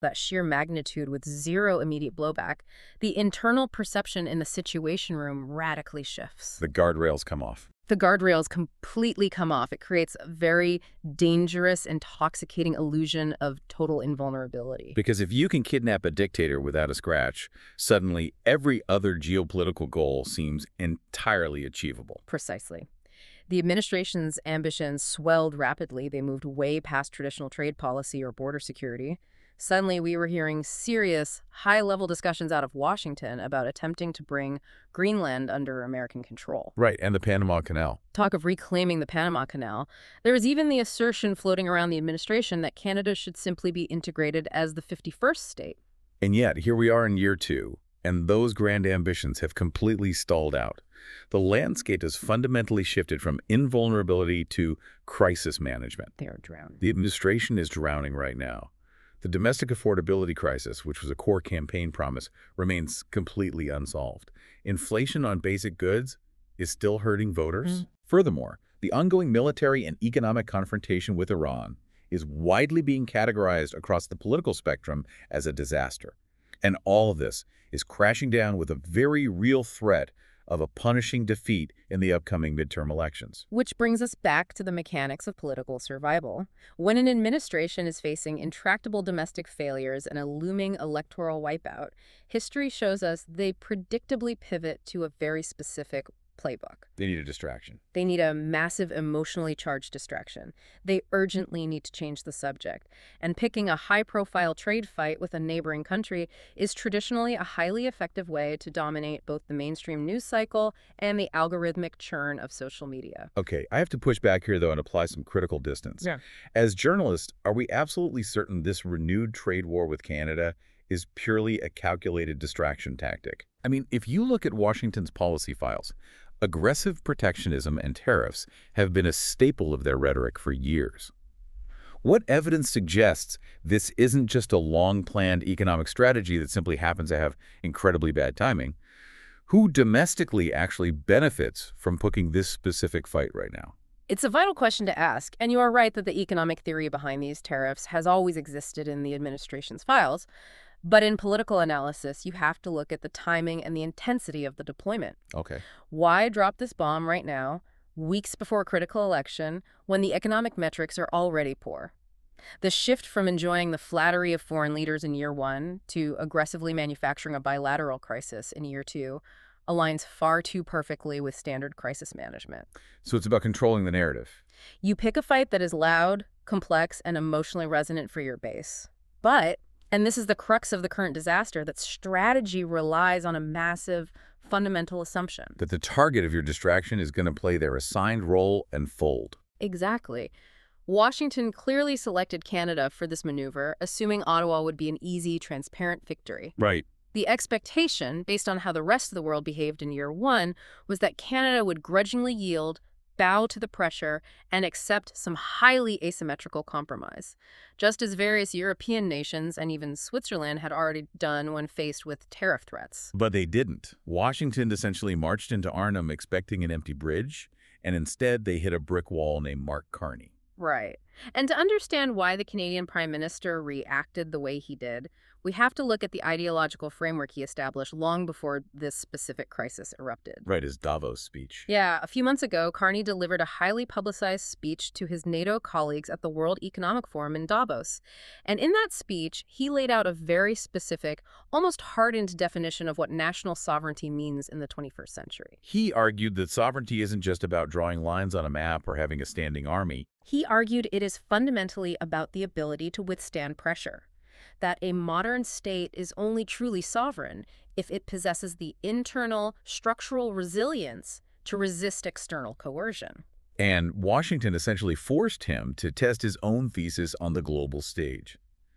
that sheer magnitude with zero immediate blowback, the internal perception in the Situation Room radically shifts. The guardrails come off. The guardrails completely come off. It creates a very dangerous, intoxicating illusion of total invulnerability. Because if you can kidnap a dictator without a scratch, suddenly every other geopolitical goal seems entirely achievable. Precisely. The administration's ambitions swelled rapidly. They moved way past traditional trade policy or border security. Suddenly, we were hearing serious, high-level discussions out of Washington about attempting to bring Greenland under American control. Right, and the Panama Canal. Talk of reclaiming the Panama Canal. There was even the assertion floating around the administration that Canada should simply be integrated as the 51st state. And yet, here we are in year 2, and those grand ambitions have completely stalled out. The landscape has fundamentally shifted from invulnerability to crisis management. They are drowning. The administration is drowning right now. The domestic affordability crisis, which was a core campaign promise, remains completely unsolved. Inflation on basic goods is still hurting voters. Furthermore, the ongoing military and economic confrontation with Iran is widely being categorized across the political spectrum as a disaster. And all of this is crashing down with a very real threat of a punishing defeat in the upcoming midterm elections. Which brings us back to the mechanics of political survival. When an administration is facing intractable domestic failures and a looming electoral wipeout, history shows us they predictably pivot to a very specific playbook. They need a distraction. They need a massive emotionally charged distraction. They urgently need to change the subject. And picking a high-profile trade fight with a neighboring country is traditionally a highly effective way to dominate both the mainstream news cycle and the algorithmic churn of social media. Okay, I have to push back here, though, and apply some critical distance. Yeah. As journalists, are we absolutely certain this renewed trade war with Canada is purely a calculated distraction tactic? I mean, if you look at Washington's policy files, aggressive protectionism and tariffs have been a staple of their rhetoric for years. What evidence suggests this isn't just a long-planned economic strategy that simply happens to have incredibly bad timing? Who domestically actually benefits from picking this specific fight right now? It's a vital question to ask, and you are right that the economic theory behind these tariffs has always existed in the administration's files. But in political analysis, you have to look at the timing and the intensity of the deployment. Okay. Why drop this bomb right now, weeks before a critical election, when the economic metrics are already poor? The shift from enjoying the flattery of foreign leaders in year 1 to aggressively manufacturing a bilateral crisis in year 2 aligns far too perfectly with standard crisis management. So it's about controlling the narrative. You pick a fight that is loud, complex, and emotionally resonant for your base. But, and this is the crux of the current disaster, that strategy relies on a massive, fundamental assumption. That the target of your distraction is going to play their assigned role and fold. Exactly. Washington clearly selected Canada for this maneuver, assuming Ottawa would be an easy, transparent victory. Right. The expectation, based on how the rest of the world behaved in year 1, was that Canada would grudgingly yield, bow to the pressure, and accept some highly asymmetrical compromise, just as various European nations and even Switzerland had already done when faced with tariff threats. But they didn't. Washington essentially marched into Arnhem expecting an empty bridge, and instead they hit a brick wall named Mark Carney. Right. And to understand why the Canadian Prime Minister reacted the way he did, we have to look at the ideological framework he established long before this specific crisis erupted. Right, his Davos speech. Yeah, a few months ago, Carney delivered a highly publicized speech to his NATO colleagues at the World Economic Forum in Davos. And in that speech, he laid out a very specific, almost hardened definition of what national sovereignty means in the 21st century. He argued that sovereignty isn't just about drawing lines on a map or having a standing army. He argued it is fundamentally about the ability to withstand pressure, that a modern state is only truly sovereign if it possesses the internal structural resilience to resist external coercion. And Washington essentially forced him to test his own thesis on the global stage.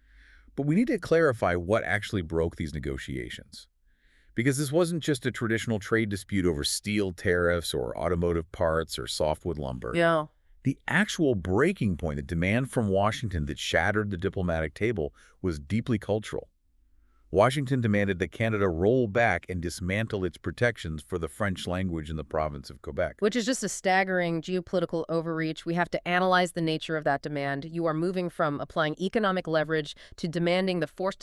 But we need to clarify what actually broke these negotiations. Because this wasn't just a traditional trade dispute over steel tariffs or automotive parts or softwood lumber. Yeah. The actual breaking point, the demand from Washington that shattered the diplomatic table, was deeply cultural. Washington demanded that Canada roll back and dismantle its protections for the French language in the province of Quebec. Which is just a staggering geopolitical overreach. We have to analyze the nature of that demand. You are moving from applying economic leverage to demanding the forced